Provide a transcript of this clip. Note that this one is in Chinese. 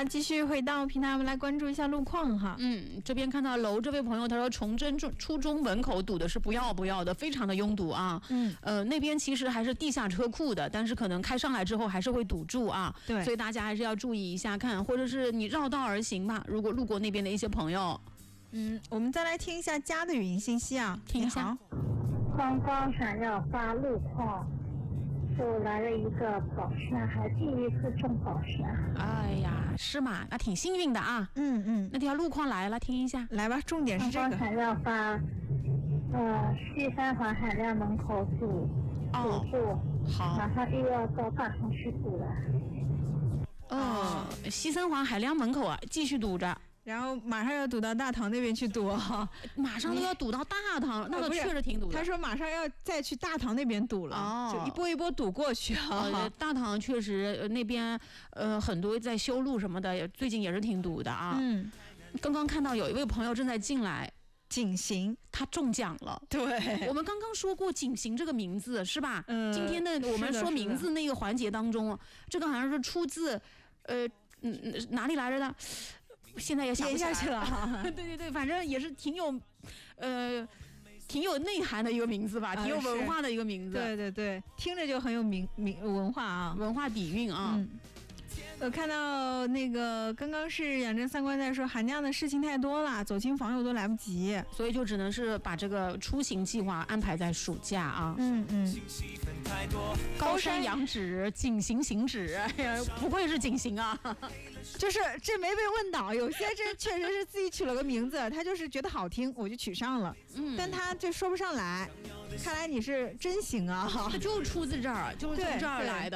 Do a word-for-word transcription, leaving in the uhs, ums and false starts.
那继续回到平台，我们来关注一下路况哈。 嗯，这边看到楼这位朋友他说，崇祯初中门口堵的是不要不要的，非常的拥堵啊。嗯，呃，那边其实还是地下车库的，但是可能开上来之后还是会堵住啊。 对， 所以大家还是要注意一下看，或者是你绕道而行吧。如果路过那边的一些朋友， 嗯，我们再来听一下家的语音信息啊， 听一下。 刚刚想要发路况，就来了一个宝山，还第一次中宝山。 哎呀，是吗？那挺幸运的啊。 嗯嗯， 那条路况来了，听一下。 来吧，重点是这个。 刚刚想要发，呃，西三环海量门口堵堵住， 好， 马上又要到大同去堵了。 哦，西三环海量门口啊，继续堵着。 然后马上要堵到大塘那边去堵哈， 马上都要堵到大塘，那个确实挺堵的。 他说马上要再去大塘那边堵了， 哦， 就一波一波堵过去啊。 呃、大塘确实、呃、那边呃很多在修路什么的，最近也是挺堵的啊。 嗯， 刚刚看到有一位朋友正在进来。 景行， 他中奖了。 对， 我们刚刚说过景行这个名字是吧？ 嗯， 今天的我们说名字那个环节当中，这个好像是出自呃嗯哪里来着的？现在也想不起来去了。 对对对，反正也是挺有，呃，挺有内涵的一个名字吧，挺有文化的一个名字。 对对对，听着就很有名名文化啊， 文化底蕴啊。 嗯，我看到那个刚刚是养正三观在说，寒假的事情太多了，走亲访友都来不及， 所以就只能是把这个出行计划安排在暑假啊。 嗯嗯。 高山仰止，景行行止，哎呀，不愧是景行啊！ 就是这没被问到，有些这确实是自己取了个名字，他就是觉得好听，我就取上了，嗯，但他就说不上来。看来你是真行啊！ 就出自这儿，就是从这儿来的。